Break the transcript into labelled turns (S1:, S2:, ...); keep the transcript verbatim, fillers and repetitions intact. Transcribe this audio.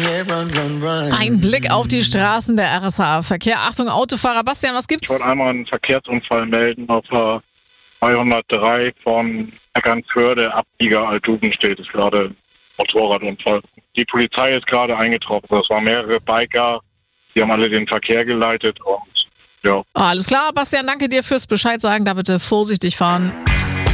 S1: Ein Blick auf die Straßen der R S H-Verkehr. Achtung, Autofahrer. Bastian, was gibt's?
S2: Ich wollte einmal einen Verkehrsunfall melden auf der zweihundertdrei von Eckernförde, Abbieger Altduben steht. Es ist gerade ein Motorradunfall. Die Polizei ist gerade eingetroffen. Das waren mehrere Biker. Die haben alle den Verkehr geleitet und ja.
S1: Alles klar, Bastian, danke dir fürs Bescheid sagen. Da bitte vorsichtig fahren.